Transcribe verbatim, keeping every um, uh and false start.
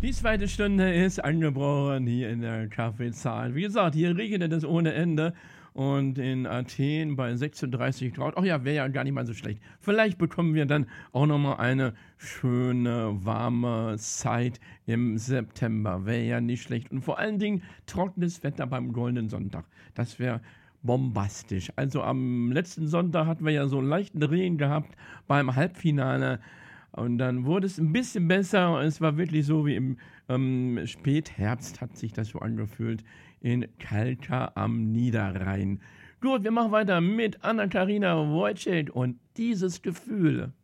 Die zweite Stunde ist angebrochen hier in der Kaffeezahl. Wie gesagt, hier regnet es ohne Ende. Und in Athen bei sechsunddreißig Grad. Ach ja, wäre ja gar nicht mal so schlecht. Vielleicht bekommen wir dann auch nochmal eine schöne, warme Zeit im September. Wäre ja nicht schlecht. Und vor allen Dingen trockenes Wetter beim Goldenen Sonntag. Das wäre bombastisch. Also am letzten Sonntag hatten wir ja so einen leichten Regen gehabt beim Halbfinale. Und dann wurde es ein bisschen besser. Es war wirklich so wie im ähm, Spätherbst, hat sich das so angefühlt, in Kalka am Niederrhein. Gut, wir machen weiter mit Anna-Karina Wojcik und dieses Gefühl.